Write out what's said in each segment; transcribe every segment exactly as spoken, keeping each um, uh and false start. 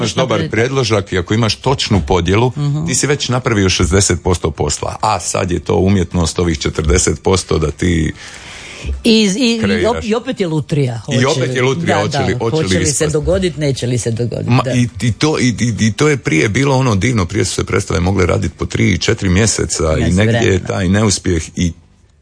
imaš dobar predložak i ako imaš točnu podjelu, uh-huh. ti si već napravio šezdeset posto posla, a sad je to umjetnost ovih četrdeset posto da ti I, i, i opet je lutrija. I opet je lutrija, da, hoće da, li, hoće hoće li li se dogoditi, neće li se dogoditi. Ma, i, i, to, i, i to je prije bilo ono divno, prije su se predstave mogle raditi po tri, četiri mjeseca ja i negdje je taj neuspjeh i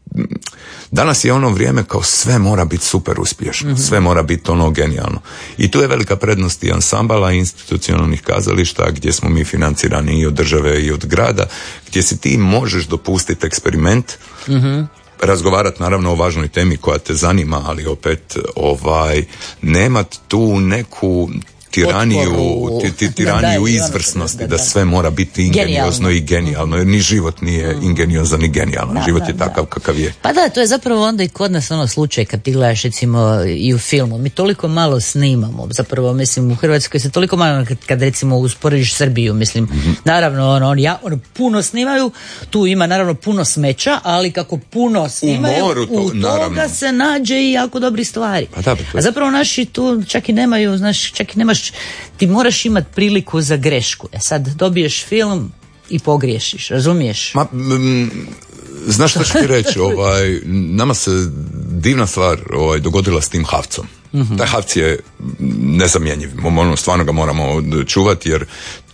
danas je ono vrijeme kao sve mora biti super uspješno, mm-hmm. sve mora biti ono genijalno. I tu je velika prednost i ansambala i institucionalnih kazališta gdje smo mi financirani i od države i od grada, gdje si ti možeš dopustiti eksperiment, mm-hmm. razgovarati naravno o važnoj temi koja te zanima, ali opet ovaj nemat tu neku tiraniju, ti, ti, tiraniju da, izvrsnosti, da, da, da, da sve mora biti ingeniozno genijalno. I genijalno, jer ni život nije mm. ingeniozan i genijalan, da, život da, je takav da. Kakav je. Pa da, to je zapravo onda i kod nas ono slučaj kad ti gledaš recimo i u filmu, mi toliko malo snimamo, zapravo mislim u Hrvatskoj se toliko malo, kad, kad recimo usporediš Srbiju, mislim, mm-hmm. naravno ono, oni ja, ono, puno snimaju, tu ima naravno puno smeća, ali kako puno snimaju, u, moru to, u toga naravno. Se nađe i jako dobri stvari. Pa da, to... A zapravo naši tu čak i nemaju, znaš, čak i nemaš, ti moraš imati priliku za grešku. E sad dobiješ film i pogriješiš, razumiješ? Ma, m, znaš što ću ti reći, ovaj, nama se divna stvar ovaj, dogodila s tim Havcom. Mm-hmm. Taj Havc je nezamjenjiv, ono, stvarno ga moramo čuvati jer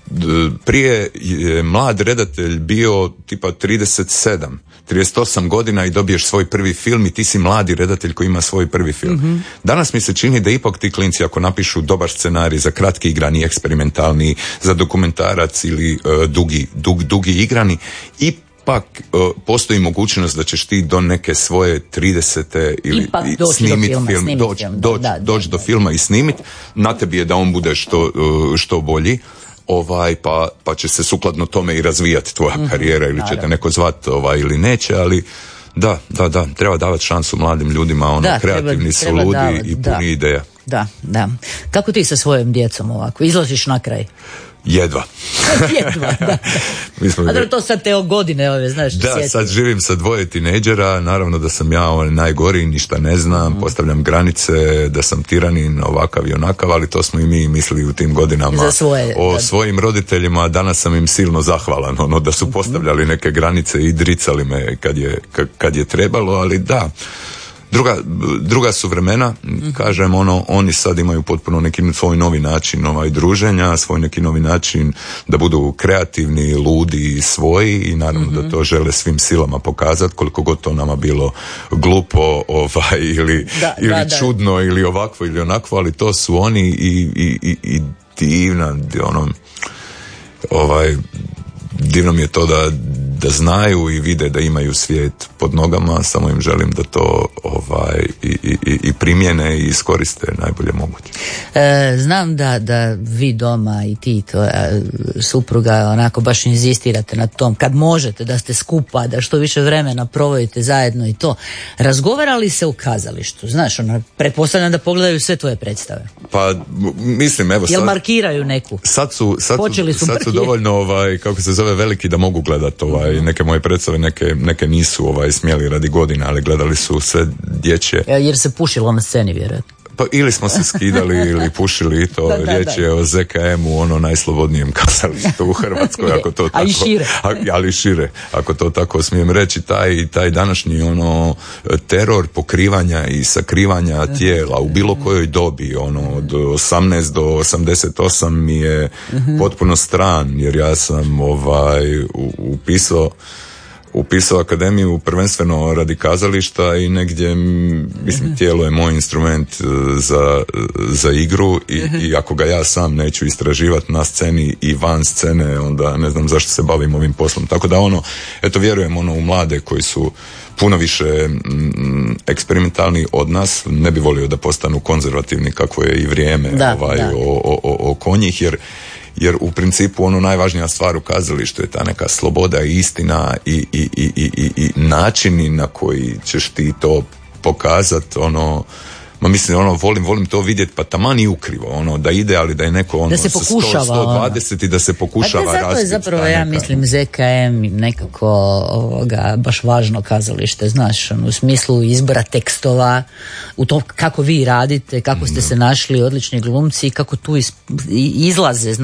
prije je mlad redatelj bio tipa trideset sedam, trideset osam godina i dobiješ svoj prvi film i ti si mladi redatelj koji ima svoj prvi film. Mm-hmm. Danas mi se čini da ipak ti klinci ako napišu dobar scenarij za kratki igrani, eksperimentalni, za dokumentarac ili uh, dugi, dug, dugi igrani, ipak uh, postoji mogućnost da ćeš ti do neke svoje tridesete ili snimit do film, snimit doći film, doć, da, doć da, do da. filma i snimit. Na tebi je da on bude što, uh, što bolji. Ovaj, pa, pa će se sukladno tome i razvijati tvoja mm-hmm. karijera ili će te neko zvat ovaj, ili neće, ali da, da, da, treba davati šansu mladim ljudima, ono, da, kreativni su ludi davat, i puni da. Ideja. Da, da. Kako ti sa svojom djecom ovako, izlaziš na kraj? Jedva. Jedva, da. Mi smo... A da to sad te godine ove, znaš. Da, sjeti. Sad živim sa dvoje tinejdžera, naravno da sam ja on, najgori, ništa ne znam, mm. postavljam granice, da sam tiranin, ovakav i onakav, ali to smo i mi mislili u tim godinama za svoje, o da. Svojim roditeljima, danas sam im silno zahvalan, ono, da su postavljali neke granice i dricali me kad je, kad je trebalo, ali da. Druga, druga su vremena, mm-hmm. kažem, ono, oni sad imaju potpuno neki svoj novi način ovaj, druženja, svoj neki novi način da budu kreativni, ludi i svoji i naravno mm-hmm. da to žele svim silama pokazati, koliko god to nama bilo glupo ovaj, ili, da, ili da, da. čudno ili ovakvo ili onakvo, ali to su oni i, i, i, i divna, ono, ovaj, divno mi je to da da znaju i vide da imaju svijet pod nogama, samo im želim da to ovaj, i, i, i primjene i iskoriste najbolje moguće. E, znam da, da vi doma i ti, tvoja supruga, onako baš inzistirate na tom, kad možete da ste skupa, da što više vremena provodite zajedno i to. Razgovarali se u kazalištu? Znaš, ono, pretpostavljam da pogledaju sve tvoje predstave. Pa, mislim, evo sad... Jel markiraju neku? Sad su, sad Počeli su, su, sad su dovoljno, ovaj, kako se zove, veliki da mogu gledati ovaj, neke moje predstave, neke, neke nisu ovaj, smjeli radi godina, ali gledali su sve dječje. Jer se pušilo na sceni, vjerojatno. Pa ili smo se skidali ili pušili i to, da, da, riječ je da. O Z K M-u, ono najslobodnijem kazalištu u Hrvatskoj, ako to tako, ali šire. A, ali šire, ako to tako smijem reći, taj, taj današnji ono teror pokrivanja i sakrivanja tijela u bilo kojoj dobi, ono od osamnaest do osamdeset osam mi je potpuno stran, jer ja sam ovaj upisao upisao akademiju prvenstveno radi kazališta i negdje, mislim, tijelo je moj instrument za, za igru i, i ako ga ja sam neću istraživati na sceni i van scene, onda ne znam zašto se bavim ovim poslom. Tako da ono, eto, vjerujem ono u mlade koji su puno više mm, eksperimentalni od nas, ne bi volio da postanu konzervativni kako je i vrijeme da, ovaj, da. O, o, oko njih, jer jer u principu ono najvažnija stvar u kazalištu je ta neka sloboda i istina i, i, i, i, i načini na koji ćeš ti to pokazati, ono, ma mislim, ono, volim, volim to vidjeti, pa taman i ukrivo, ono, da ide, ali da je neko, ono, da se pokušava, sto, sto dvadeset i da se pokušava razviti. Zato je zapravo, ja mislim, Z K M nekako ovoga, baš važno kazalište, znaš, ono, u smislu izbora tekstova, u to kako vi radite, kako ste se našli, odlični glumci, kako tu iz, izlaze, znaš,